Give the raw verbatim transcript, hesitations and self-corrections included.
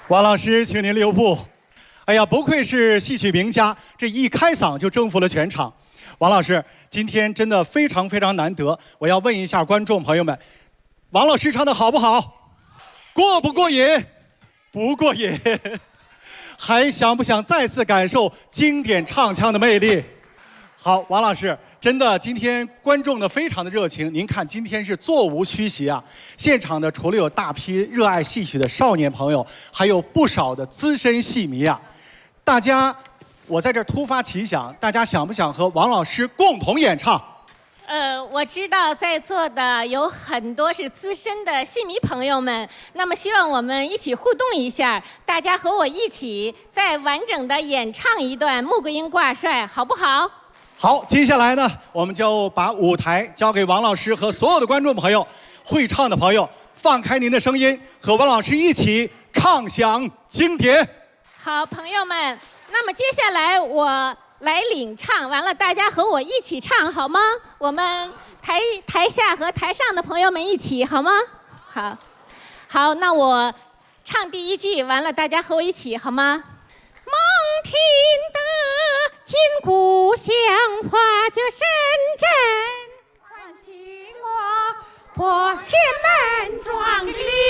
王老师，请您留步。哎呀，不愧是戏曲名家，这一开嗓就征服了全场。王老师，今天真的非常非常难得，我要问一下观众朋友们，王老师唱的好不好？过不过瘾？不过瘾。还想不想再次感受经典唱腔的魅力？好，王老师。真的，今天观众呢非常的热情。您看，今天是座无虚席啊！现场呢，除了有大批热爱戏曲的少年朋友，还有不少的资深戏迷啊。大家，我在这儿突发奇想，大家想不想和王老师共同演唱？ 呃，我知道在座的有很多是资深的戏迷朋友们，那么希望我们一起互动一下，大家和我一起再完整的演唱一段《穆桂英挂帅》，好不好？ 好，接下来呢，我们就把舞台交给王老师和所有的观众朋友，会唱的朋友，放开您的声音，和王老师一起唱响经典。 好，朋友们，那么接下来我来领唱，完了大家和我一起唱好吗？我们台台下和台上的朋友们一起好吗？好，好，那我唱第一句，完了大家和我一起好吗？孟听得今故乡话就深圳， 唤醒我破天门壮志。